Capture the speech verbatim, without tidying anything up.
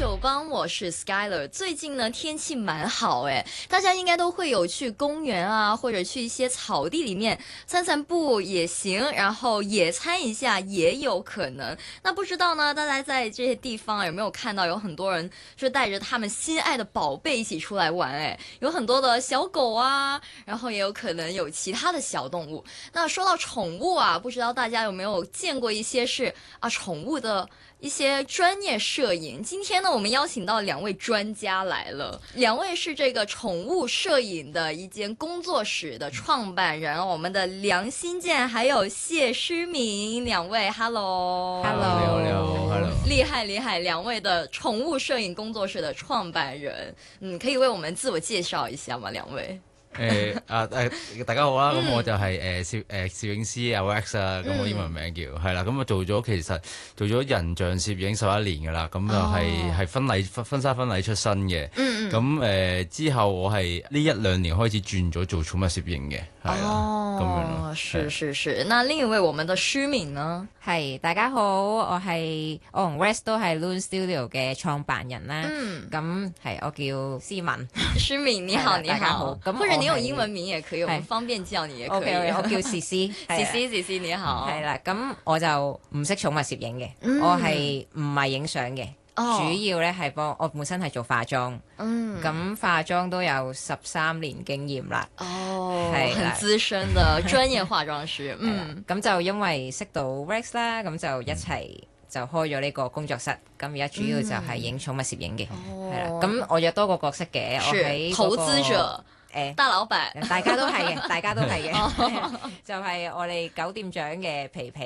九幫，我是 Skyler。最近呢天氣蠻好誒，大家應該都會有去公園啊，或者去一些草地裡面散散步也行，然後野餐一下也有可能。那不知道呢，大家在這些地方有沒有看到有很多人就帶着他們心愛的寶貝一起出來玩？誒，有很多的小狗啊，然後也有可能有其他的小動物。那說到寵物啊，不知道大家有沒有見過一些是啊寵物的一些專業攝影。今天呢，我們邀請到兩位專家來了，兩位是這個寵物攝影的一間工作室的創辦人，我們的梁新健還有謝詩敏，兩位 ，Hello，Hello， 你好，你好 ，Hello， 厲害厲害，兩位的寵物攝影工作室的創辦人，嗯，可以為我們自我介紹一下嗎？兩位？ 誒啊誒，大家好啦，咁、嗯、我就係誒攝誒攝影師阿 Wax 啊，咁我英文名叫係啦，咁我做咗其實做咗人像攝影十一年噶啦，咁就係係婚禮婚婚紗婚禮出身嘅，咁誒、呃、之後我係呢一兩年開始轉咗做寵物攝影嘅，係啦，咁樣咯。 是是是，那另一位我們的詩敏呢？ 係大家好，我係我同 Rex 都係 Loon Studio 嘅創辦人啦。嗯，咁係我叫詩敏。 詩敏你好，你好。 咁或者你用英文名也可以，我們方便叫你也可以。 Okay, 我叫詩詩， 詩詩詩詩你好。 係啦，咁我就唔識寵物攝影嘅，嗯、我係唔係影相嘅。哦、主要咧係幫我本身係做化妝，嗯，咁化妝都有十三年經驗啦， 哦，係很資深的專業化妝師，嗯， 咁就因為識到 Rex 啦，咁就一齊就開咗呢個工作室，咁而家主要就係影寵物攝影嘅，係啦、嗯，咁我有多個角色嘅，我喺、嗰個、 投資者。誒，大老闆， 大家都係嘅，大家都係嘅，就係我哋九店長嘅皮皮。